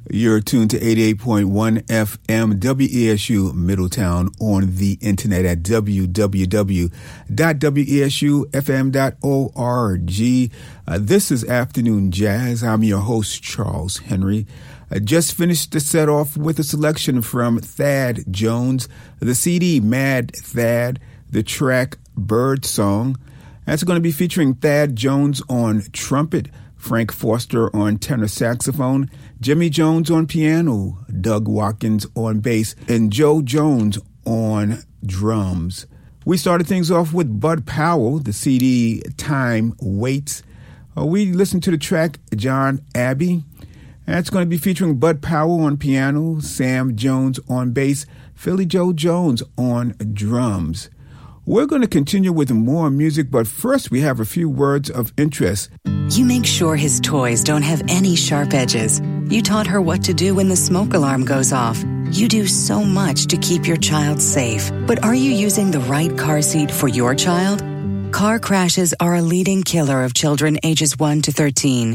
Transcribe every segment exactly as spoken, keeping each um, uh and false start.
You're tuned to eighty-eight point one F M W E S U Middletown on the internet at w w w dot w e s u f m dot org. Uh, this is Afternoon Jazz. I'm your host, Charles Henry. I just finished the set off with a selection from Thad Jones, the C D Mad Thad, the track Bird Song. That's going to be featuring Thad Jones on trumpet, Frank Foster on tenor saxophone, Jimmy Jones on piano, Doug Watkins on bass, and Joe Jones on drums. We started things off with Bud Powell, the C D Time Waits. Uh, we listened to the track John Abbey. That's going to be featuring Bud Powell on piano, Sam Jones on bass, Philly Joe Jones on drums. We're going to continue with more music, but first we have a few words of interest. You make sure his toys don't have any sharp edges. You taught her what to do when the smoke alarm goes off. You do so much to keep your child safe. But are you using the right car seat for your child? Car crashes are a leading killer of children ages one to thirteen.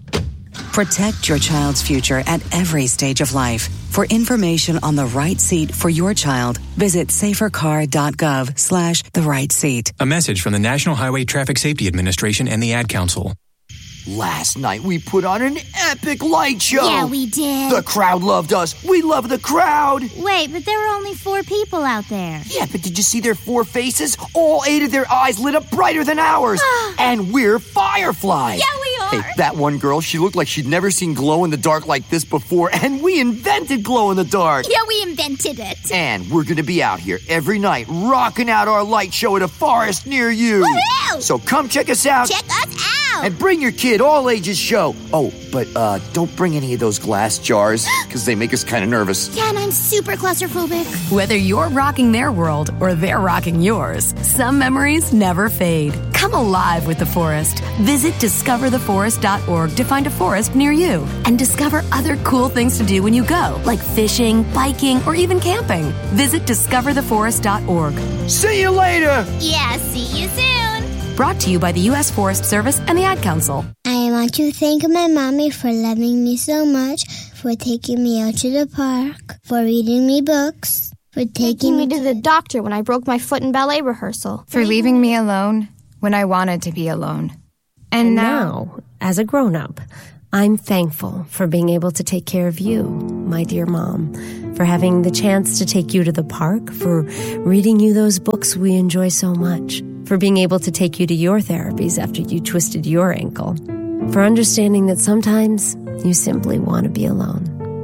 Protect your child's future at every stage of life. For information on the right seat for your child, visit safercar.gov slash the right seat. A message from the National Highway Traffic Safety Administration and the Ad Council. Last night we put on an epic light show. Yeah, we did. The crowd loved us. We love the crowd. Wait, but there were only four people out there. Yeah, but did you see their four faces? All eight of their eyes lit up brighter than ours. And we're fireflies. Yeah, we are. Hey, that one girl, she looked like she'd never seen glow-in-the-dark like this before, and we invented glow-in-the-dark. Yeah, we invented it. And we're going to be out here every night rocking out our light show at a forest near you. Woohoo! So come check us out. Check us out. And bring your kid, all ages show. Oh, but uh, don't bring any of those glass jars, because they make us kind of nervous. Yeah, and I'm super claustrophobic. Whether you're rocking their world or they're rocking yours, some memories never fade. Come alive with the forest. Visit discover the forest dot org to find a forest near you and discover other cool things to do when you go, like fishing, biking, or even camping. Visit discover the forest dot org. See you later! Yeah, see you soon. Brought to you by the U S Forest Service and the Ad Council. I want to thank my mommy for loving me so much, for taking me out to the park, for reading me books, for taking, taking me to the doctor when I broke my foot in ballet rehearsal, for leaving me alone when I wanted to be alone. And, and now, now, as a grown-up, I'm thankful for being able to take care of you, my dear mom, for having the chance to take you to the park, for reading you those books we enjoy so much, for being able to take you to your therapies after you twisted your ankle, for understanding that sometimes you simply want to be alone.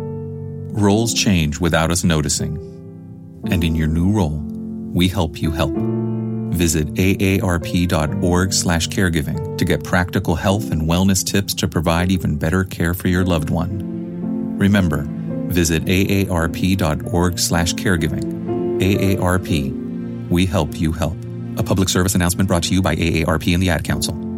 Roles change without us noticing. And in your new role, we help you help. Visit A A R P dot org slash caregiving to get practical health and wellness tips to provide even better care for your loved one. Remember, visit A A R P dot org slash caregiving. A A R P. We help you help. A public service announcement brought to you by A A R P and the Ad Council.